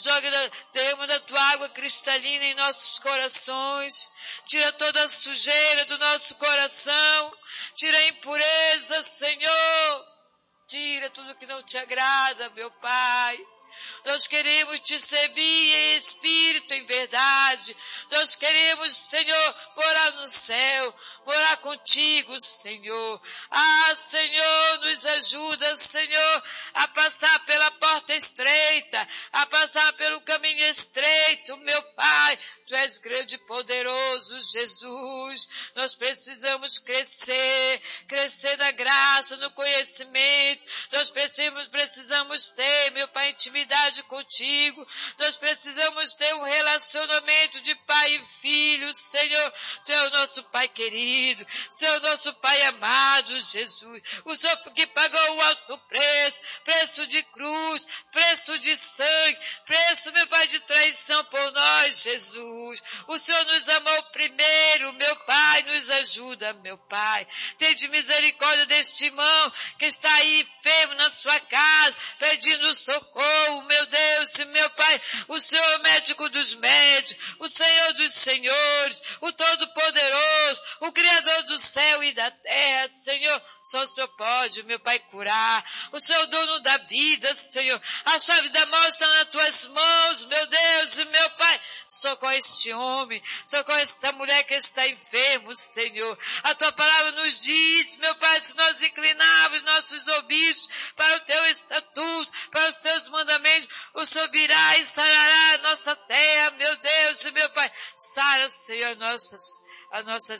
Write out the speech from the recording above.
derrama da tua água cristalina em nossos corações. Tira toda a sujeira do nosso coração. Tira a impureza, Senhor. Tira tudo que não te agrada, meu Pai. Nós queremos te servir em espírito, em verdade. Nós queremos, Senhor, morar no céu, morar contigo, Senhor. Senhor, nos ajuda, Senhor, a passar pela porta estreita, a passar pelo caminho estreito, meu Pai. Tu és grande e poderoso, Jesus. Nós precisamos crescer na graça, no conhecimento. Nós precisamos ter, meu Pai, intimidade contigo. Nós precisamos ter um relacionamento de pai e filho, Senhor. Tu é o nosso Pai querido. Tu é o nosso Pai amado, Jesus. O Senhor que pagou um alto preço, preço de cruz, preço de sangue, preço, meu Pai, de traição por nós, Jesus. O Senhor nos amou primeiro, meu Pai, nos ajuda, meu Pai. Tende misericórdia deste irmão que está aí enfermo na sua casa, pedindo socorro, meu Deus e meu Pai. O Senhor é o médico dos médicos, o Senhor dos senhores, o Todo-Poderoso, o Criador do céu e da terra, Senhor. Só o Senhor pode, meu Pai, curar. O Senhor é o dono da vida, Senhor. A chave da morte está nas tuas mãos, meu Deus e meu Pai. Socorre este homem, socorre esta mulher que está enfermo, Senhor. A tua palavra nos diz, meu Pai, se nós inclinarmos nossos ouvidos para o teu estatuto, para os teus mandamentos, o Senhor virá e sarará a nossa terra, meu Deus e meu Pai. Sara, Senhor, as nossas